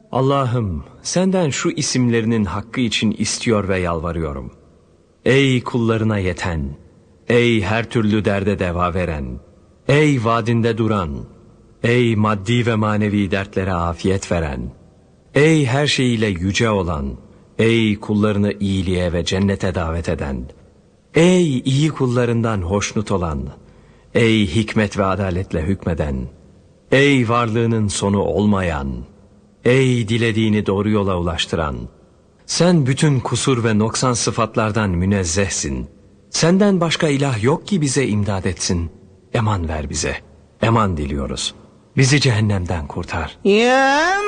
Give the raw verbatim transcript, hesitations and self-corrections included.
Allah'ım, senden şu isimlerinin hakkı için istiyor ve yalvarıyorum. Ey kullarına yeten, ey her türlü derde deva veren, ey vaadinde duran, ey maddi ve manevi dertlere afiyet veren, ey her şeyiyle yüce olan, ey kullarını iyiliğe ve cennete davet eden, ey iyi kullarından hoşnut olan, ey hikmet ve adaletle hükmeden, ey varlığının sonu olmayan, ey dilediğini doğru yola ulaştıran, sen bütün kusur ve noksan sıfatlardan münezzehsin. Senden başka ilah yok ki bize imdad etsin. Eman ver bize, eman diliyoruz. Bizi cehennemden kurtar. Ya